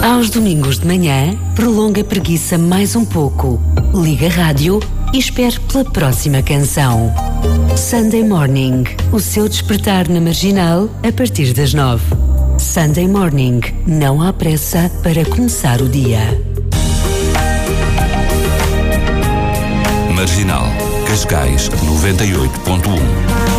Aos domingos de manhã, prolonga a preguiça mais um pouco. Liga a rádio e espere pela próxima canção. Sunday Morning, o seu despertar na Marginal a partir das 9. Sunday Morning, não há pressa para começar o dia. Marginal, Cascais 98.1.